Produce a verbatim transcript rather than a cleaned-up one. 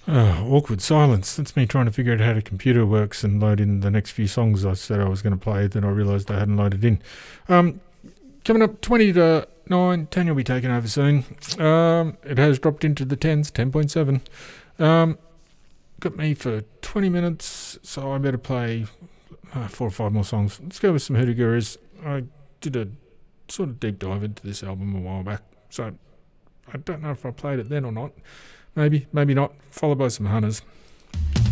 Oh, awkward silence. That's me trying to figure out how the computer works and load in the next few songs I said I was going to play. Then I realised I hadn't loaded in. Um, coming up twenty to nine, ten will be taken over soon. Um, it has dropped into the tens, ten point seven. Um, got me for twenty minutes, so I better play uh, four or five more songs. Let's go with some Hoodoo Gurus. I did a sort of deep dive into this album a while back, so I don't know if I played it then or not. Maybe, maybe not. Followed by some Hunters.